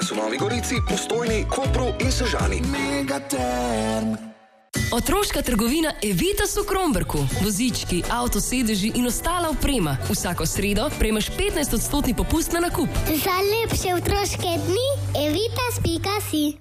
nas v Novi Gorici, Postojni, Kopru in Sežani. Otroška trgovina Evitas v Kromberku. Vozički, avtosedeži in ostala oprema. Vsako sredo prejmeš 15% popust na nakup. Za lepše otroške dni evitas.si.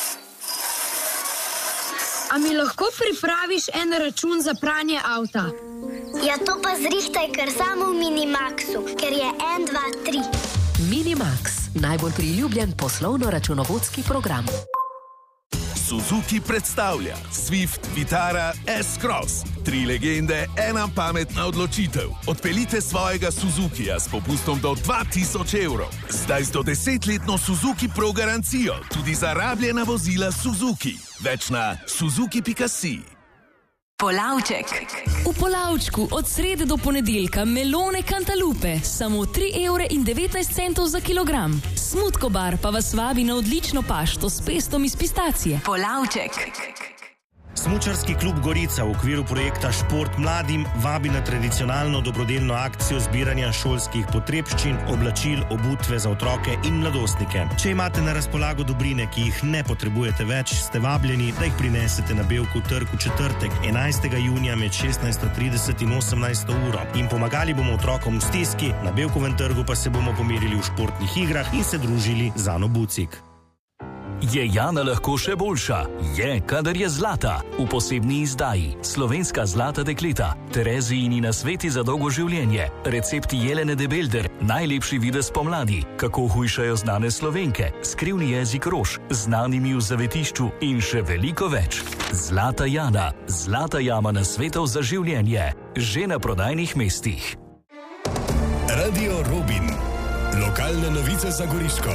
A mi lahko pripraviš en račun za pranje avta? Ja, to pa zrihtaj kar samo v Minimaxu, ker je 1, 2, 3. Minimax, najbolj priljubljen poslovno-računovodski program. Suzuki predstavlja Swift, Vitara, S-Cross. 3 legende, ena pametna odločitev. Odpeljite svojega Suzukija s popustom do 2000 evrov. Zdaj z do 10-letno Suzuki Pro garancijo, tudi za rabljena vozila Suzuki. Več na suzuki.si. Polavček. V Polavčku od srede do ponedeljka melone kantalupe, samo 3,19 € za kilogram. Smutkobar pa vas vabi na odlično pašto s pestom iz pistacije. Polavček. Smučarski klub Gorica v okviru projekta Šport mladim vabi na tradicionalno dobrodelno akcijo zbiranja šolskih potrebščin, oblačil, obutve za otroke in mladostnike. Če imate na razpolago dobrine, ki jih ne potrebujete več, ste vabljeni, da jih prinesete na Bevkov trg v četrtek, 11. junija med 16:30 in 18. uro. In pomagali bomo otrokom v stiski, na Bevkovem trgu pa se bomo pomerili v športnih igrah in se družili z Ano Bucik. Je Jana lahko še boljša? Je, kadar je zlata. V posebni izdaji Slovenska zlata dekleta, Terezijini nasveti za dolgo življenje, recepti Jelene de Belder, najlepši videz pomladi, kako hujšajo znane Slovenke, skrivni jezik rož, znanimi v zavetišču in še veliko več. Zlata Jana, zlata jama nasvetov za življenje, že na prodajnih mestih. Radio Robin. Lokalne novice za Goriško.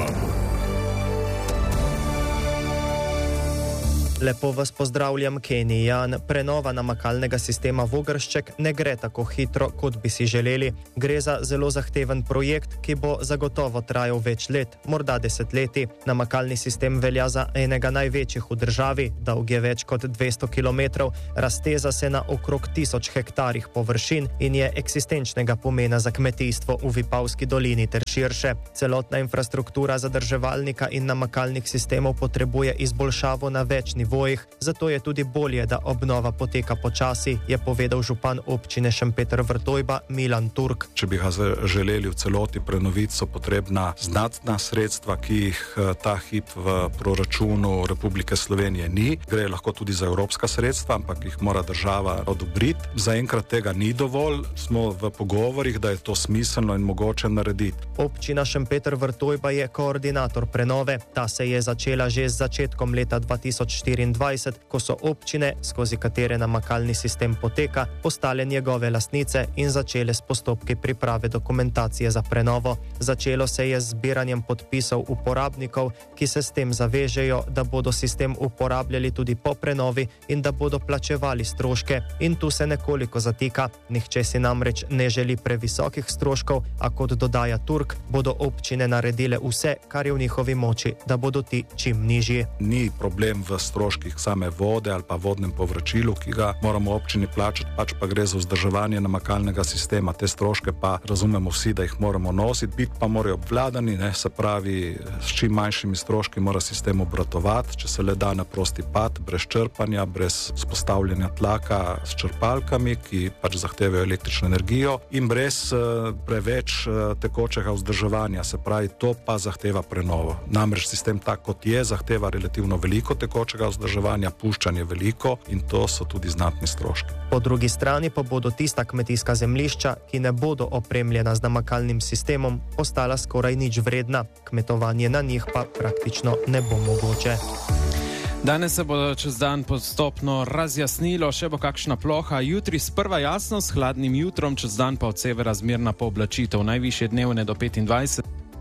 Lepo vas pozdravljam, Kenny Jan. Prenova namakalnega sistema Vogršček ne gre tako hitro, kot bi si želeli. Gre za zelo zahteven projekt, ki bo zagotovo trajal več let, morda desetletij. Namakalni sistem velja za enega največjih v državi, dolg je več kot 200 km, razteza se na okrog 1000 hektarih površin in je eksistenčnega pomena za kmetijstvo v Vipavski dolini ter širše. Celotna infrastruktura zadrževalnika in namakalnih sistemov potrebuje izboljšavo na več nivojih, zato je tudi bolje, da obnova poteka počasi, je povedal župan občine Šempeter Vrtojba Milan Turk. Če bi ga želeli v celoti prenoviti, so potrebna znatna sredstva, ki jih ta hip v proračunu Republike Slovenije ni. Gre lahko tudi za evropska sredstva, ampak jih mora država odobriti. Zaenkrat tega ni dovolj, smo v pogovorih, da je to smiselno in mogoče narediti. Občina Šempeter Vrtojba je koordinator prenove. Ta se je začela že z začetkom leta 2024, ko so občine, skozi katere namakalni sistem poteka, postale njegove lastnice in začele s postopki priprave dokumentacije za prenovo. Začelo se je z zbiranjem podpisov uporabnikov, ki se s tem zavežejo, da bodo sistem uporabljali tudi po prenovi in da bodo plačevali stroške. In tu se nekoliko zatika. Nihče si namreč ne želi previsokih stroškov, a kot dodaja Turk, bodo občine naredile vse, kar je v njihovi moči, da bodo ti čim nižji. Ni problem v stroških same vode ali pa vodnem povračilu, ki ga moramo občini plačati, pač pa gre za vzdrževanje namakalnega sistema. Te stroške pa razumemo vsi, da jih moramo nositi, biti pa morajo obvladani, se pravi, s čim manjšimi stroški mora sistem obratovati, če se le da na prosti pad, brez črpanja, brez spostavljanja tlaka s črpalkami, ki pač zahtevajo električno energijo in brez preveč tekočega vzdrževanja, se pravi, to pa zahteva prenovo. Namreč sistem tak, kot je, zahteva relativno veliko tekočega vzdrževanja, puščanje veliko in to so tudi znatni stroški. Po drugi strani pa bodo tista kmetijska zemljišča, ki ne bodo opremljena z namakalnim sistemom, ostala skoraj nič vredna. Kmetovanje na njih pa praktično ne bo mogoče. Danes se bo čez dan postopno razjasnilo, še bo kakšna ploha. Jutri sprva jasno, s hladnim jutrom, čez dan pa od severa zmerna pooblačitev, najvišje dnevne do 25.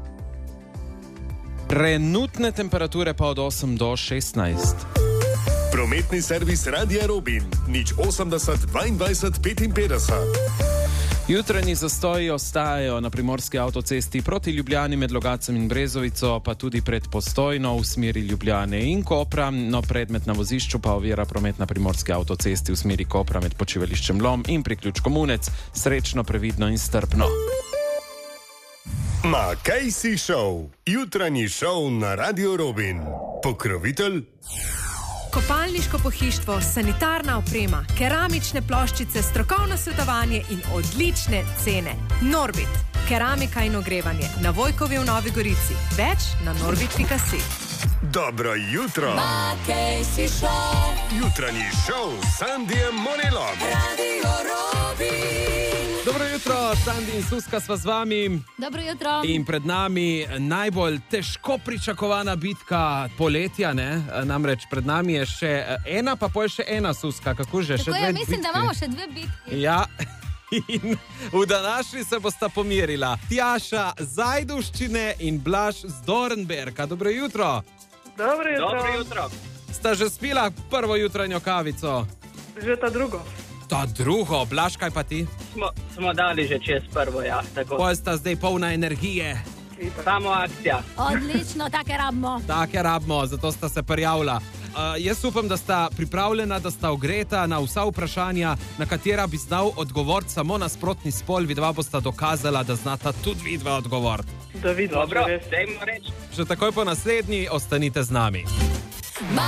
Trenutne temperature pa od 8 do 16. Prometni servis Radia Robin, 080 22 55. Jutranji zastoji ostajajo na primorski avtocesti proti Ljubljani med Logatcem in Brezovico, pa tudi pred Postojno v smeri Ljubljane in Kopra. No, predmet na vozišču pa ovira promet na primorski avtocesti v smeri Kopra med počivališčem Lom in priključkom Unec. Srečno, previdno in strpno. Ma kaj si šel? Jutranji šov na Radio Robin. Pokrovitelj? Kopalniško pohištvo, sanitarna oprema, keramične ploščice, strokovno svetovanje in odlične cene. Norbit, keramika in ogrevanje na Vojkovi v Novi Gorici. Več na norbit.si. Dobro jutro. Ma kaj si šel? Jutranji šov s Sandijem Monelom. Radio Robin. Dobro jutro, Sandi in Suska sva z vami. Dobro jutro. In pred nami najbolj težko pričakovana bitka poletja, ne? Namreč pred nami je še ena, pa je še ena, Suska. Kako že? Tako je, mislim, da imamo še dve bitki. Ja. In v današnji se bosta pomirila Tjaša Zajduščine in Blaž z Dornberka. Dobro jutro. Dobro jutro. Dobro jutro. Sta že spila prvo jutranjo kavico? Že ta drugo. Ta drugo, Blaž, kaj pa ti? Smo dali že čez prvo, ja. Pol sta zdaj polna energije. Samo akcija. Odlično, take rabimo. Take rabimo, zato sta se prijavila. Jaz upam, da sta pripravljena, da sta ogreta na vsa vprašanja, na katera bi znal odgovoriti samo nasprotni spol. Vidva bosta dokazala, da znata tudi vidva odgovoriti. Da vidva, dobro, dajmo reči. Že takoj po naslednji ostanite z nami.